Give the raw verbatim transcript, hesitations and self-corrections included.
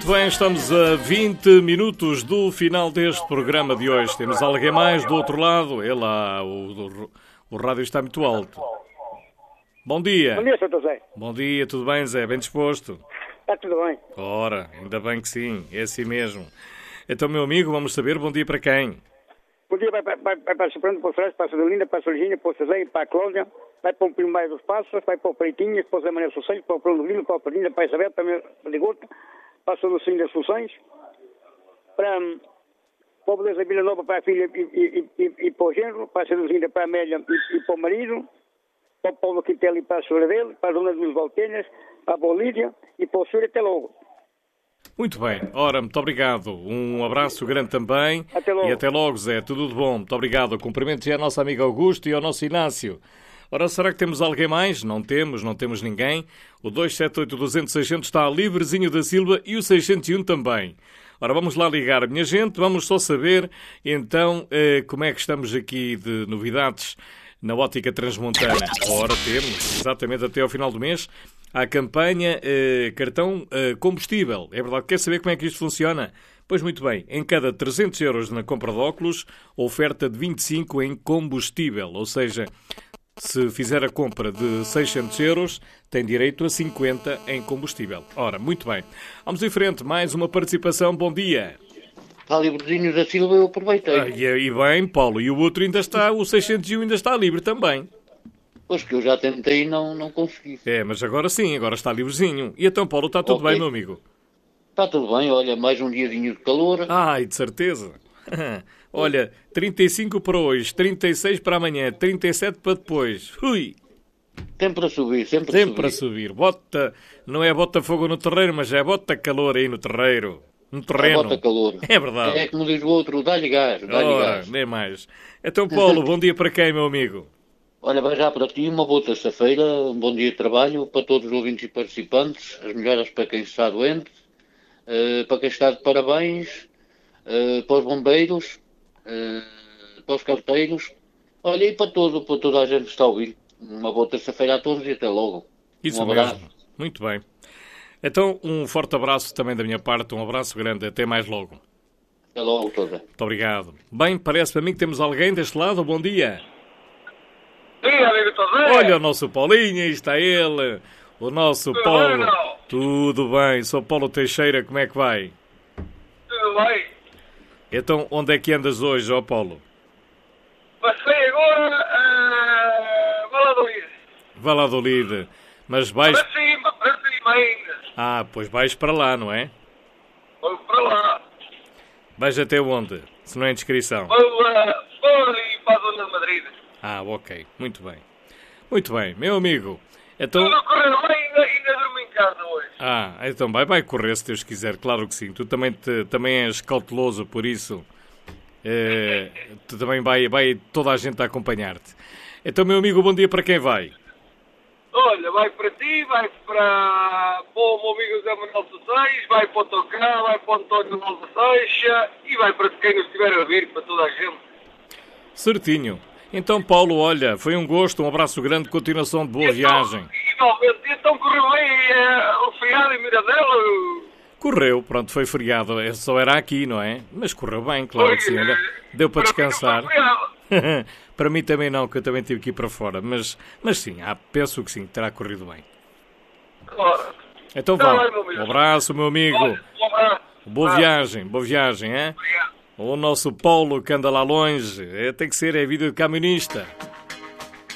Muito bem, estamos a vinte minutos do final deste programa de hoje. Temos alguém mais do outro lado? É lá, o, o, o rádio está muito alto. Bom dia. Bom dia, senhor Zé. Bom dia, tudo bem, Zé? Bem disposto? Está tudo bem. Ora, ainda bem que sim, é assim mesmo. Então, meu amigo, vamos saber, bom dia para quem? Bom dia vai, vai, vai, vai para a Soprano, para o Freixo, para a Sodolinda, para a Sorginha, para o Cezé, para a Cláudia, vai para o Primo Maio dos Passos, vai para o Preitinhas, para o Zé Manuel Sossões, para o Bruno Lino, para o Perdinha, para a Isabel, para a Ligota, para a Solucinho das Soluções, para, para o Beleza Vila Nova, para a filha e, e, e, e para o genro, para a Seduzinha, para a Amélia e, e para o marido, para o Paulo Quintela e para a senhora dele, para a Dona dos Valtenhas, para a Bolívia e para o senhor até logo. Muito bem. Ora, muito obrigado. Um abraço grande também. Até logo. E até logo, Zé. Tudo de bom. Muito obrigado. Cumprimentos à nossa amiga Augusto e ao nosso Inácio. Ora, será que temos alguém mais? Não temos, não temos ninguém. O dois sete oito, dois zero zero, seis zero zero está livrezinho da Silva e o seiscentos e um também. Ora, vamos lá ligar, minha gente. Vamos só saber, então, eh, como é que estamos aqui de novidades na Ótica Transmontana. Ora, temos, exatamente até ao final do mês, a campanha eh, cartão eh, combustível. É verdade, quer saber como é que isto funciona? Pois muito bem, em cada trezentos euros na compra de óculos, oferta de vinte e cinco em combustível. Ou seja, se fizer a compra de seiscentos euros, tem direito a cinquenta em combustível. Ora, muito bem. Vamos em frente, mais uma participação. Bom dia. Está livrezinho da Silva, eu aproveitei. Ah, e, e bem, Paulo, e o outro ainda está, o seiscentos e um ainda está livre também. Pois que eu já tentei e não, não consegui. É, mas agora sim, agora está livrezinho. E então, Paulo, está tudo Okay. bem, meu amigo? Está tudo bem, olha, mais um diazinho de calor. Ai, de certeza. Olha, trinta e cinco para hoje, trinta e seis para amanhã, trinta e sete para depois. Ui! Sempre a subir, sempre, Sempre a a subir. subir. Bota, não é bota fogo no terreiro, mas é bota calor aí no terreiro. No A terreno. bota calor. É verdade. É como diz o outro, dá-lhe gás, dá-lhe Ora, gás. nem mais. Então, Paulo, bom dia para quem, meu amigo? Olha, vai já para ti, uma boa terça-feira, um bom dia de trabalho para todos os ouvintes e participantes, as melhoras para quem está doente, uh, para quem está de parabéns, uh, para os bombeiros, uh, para os carteiros, olha, e para, todo, para toda a gente que está a ouvir. Uma boa terça-feira a todos e até logo. Isso um abraço. mesmo. Muito bem. Então, um forte abraço também da minha parte, um abraço grande, até mais logo. Até logo, toda. Muito obrigado. Bem, parece para mim que temos alguém deste lado. Bom dia. Dia, amigo Tosé. Olha o nosso Paulinho, aí está ele. O nosso Tudo Paulo. bem, não? Tudo bem. Sou Paulo Teixeira, como é que vai? Tudo bem. Então, onde é que andas hoje, ó Paulo? Passei agora a Valladolid. Valladolid. Mas vais... Para cima, para cima ainda. Ah, pois vais para lá, não é? Vou para lá. Vais até onde? Se não é inscrição. Vou, uh, vou ali para a zona de Madrid. Ah, ok. Muito bem. Muito bem, meu amigo. Então... Tudo correu bem, ainda, ainda durmo em casa hoje. Ah, então vai, vai correr se Deus quiser, claro que sim. Tu também, te, também és cauteloso, por isso eh, tu também vai, vai toda a gente a acompanhar-te. Então, meu amigo, bom dia para quem vai? Olha, vai para ti, vai para, para o meu amigo Zé Manuel Sossões, vai para o Tocá, vai para o António Malva Seixa e vai para quem nos estiver a vir, para toda a gente. Certinho. Então, Paulo, olha, foi um gosto, um abraço grande, continuação de boa viagem. Igualmente, então correu bem uh, o feriado em Miradela? Correu, pronto, foi feriado, só era aqui, não é? Mas correu bem, claro que sim, olha, deu para descansar. Para mim também não, que eu também tive que ir para fora, mas, mas sim, ah, penso que sim, terá corrido bem. Claro. Então vá, um abraço, meu amigo. Um abraço. Boa viagem, boa viagem, é? Obrigado. O nosso Paulo que anda lá longe, é, tem que ser, é vida de camionista.